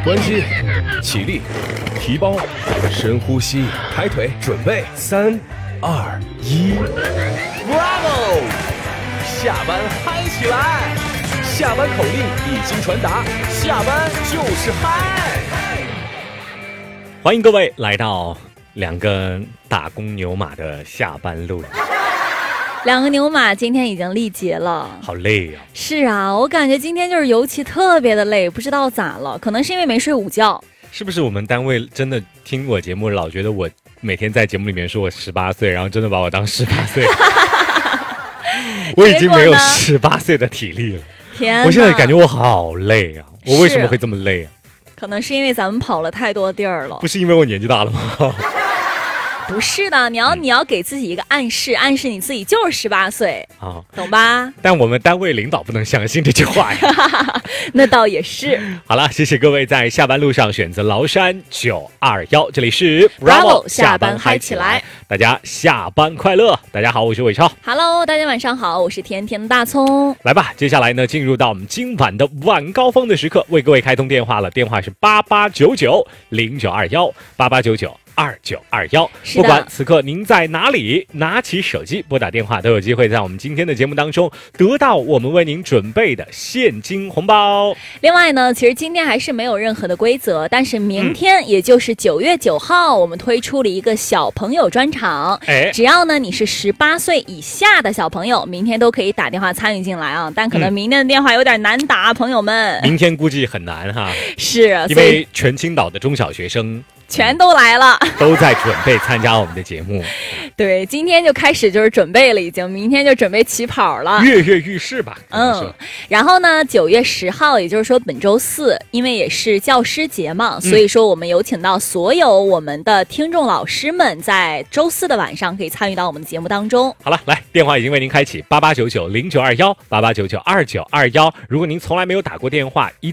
关机，起立，提包，深呼吸，抬腿，准备，3、2、1 ，Bravo！ 下班嗨起来！下班口令已经传达，下班就是嗨！ 欢迎各位来到两个打工牛马的下班路。 两个牛马今天已经力竭了， 好累啊！ 是啊，我感觉今天就是尤其特别的累，不知道咋了，可能是因为没睡午觉。 是不是我们单位真的听我节目老觉得我每天在节目里面说我18岁，然后真的把我当18岁？我已经没有18岁的体力了。 天哪， 我现在感觉我好累啊！我为什么会这么累啊？ 可能是因为咱们跑了太多地儿了。 不是因为我年纪大了吗？ 不是的，你要给自己一个暗示你自己就是18岁啊， 懂吧？ 但我们单位领导不能相信这句话呀。 那倒也是。 好了，谢谢各位在下班路上选择崂山921，这里是 Bravo 下班嗨起来， 大家下班快乐！大家好，我是伟超。 Hello， 大家晚上好，我是甜甜的大葱。 来吧，接下来呢，进入到我们今晚的晚高峰的时刻，为各位开通电话了，电话是88990921，88992921。不管此刻您在哪里，拿起手机拨打电话，都有机会在我们今天的节目当中得到我们为您准备的现金红包。 另外呢，其实今天还是没有任何的规则，但是明天也就是9月9号，我们推出了一个小朋友专场。只要呢你是18岁以下的小朋友，明天都可以打电话参与进来啊。但可能明天的电话有点难打，朋友们。 明天估计很难哈。 是， 因为全青岛的中小学生全都来了， 都在准备参加我们的节目。 对，今天就开始就是准备了，已经明天就准备起跑了， 跃跃欲试吧。 然后呢，9月10号，也就是说本周四，因为也是教师节嘛，所以说我们有请到所有我们的听众老师们，在周四的晚上可以参与到我们的节目当中。 好了，来，电话已经为您开启，88990921，88992921。如果您从来没有打过电话，